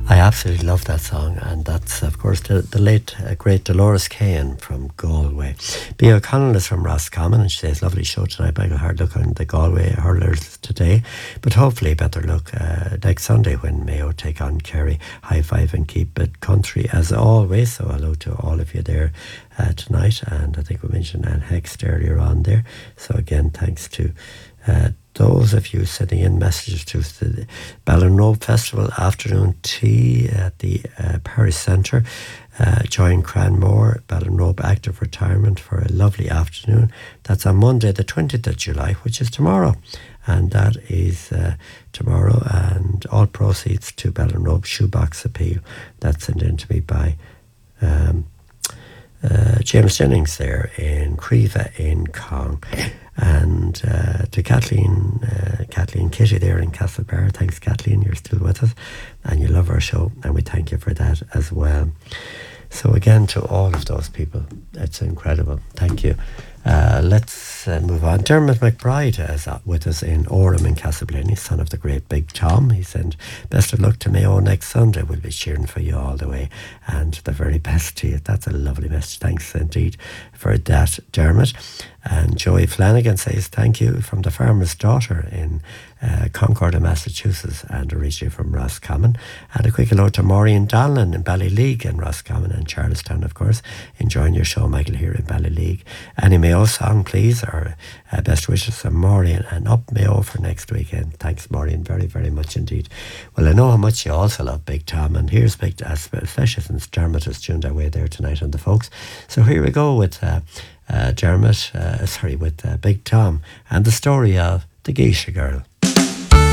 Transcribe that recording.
I absolutely love that song, and that's, of course, the late, great Dolores Cahan from Galway. Bea O'Connell is from Roscommon, and she says, lovely show tonight, but I got a hard look on the Galway hurlers today, but hopefully a better look next Sunday when Mayo take on Kerry. High five and keep it country as always. So hello to all of you there tonight, and I think we mentioned Anne Hext earlier on there. So again, thanks to those of you sending in messages to the Ballinrobe Festival afternoon tea at the Parish Centre. Join Cranmore, Ballinrobe Active Retirement for a lovely afternoon. That's on Monday, the 20th of July, which is tomorrow. And that is tomorrow, and all proceeds to Ballinrobe Shoebox Appeal. That's sent in to me by James Jennings there in Creva in Cong. And to Kathleen Kitty there in Castlebar. Thanks, Kathleen, you're still with us and you love our show, and we thank you for that as well. So again, to all of those people, it's incredible. Thank you. Let's move on. Dermot McBride is with us in Orem in Castleblayney, son of the great Big Tom. He said, best of luck to Mayo next Sunday. We'll be cheering for you all the way, and the very best to you. That's a lovely message. Thanks indeed for that, Dermot. And Joey Flanagan says, thank you from the farmer's daughter in Concord, Massachusetts, and originally from Roscommon. And a quick hello to Maureen Donlan in Ballyleague in Roscommon and Charlestown, of course. Enjoying your show, Michael, here in Ballyleague. Any Mayo song, please, or best wishes from Maureen, and up Mayo for next weekend. Thanks, Maureen, very, very much indeed. Well, I know how much you also love Big Tom, and here's Big Tom, especially since Dermot has tuned our way there tonight on the folks. So here we go with Dermot, with Big Tom, and the story of the Geisha Girl.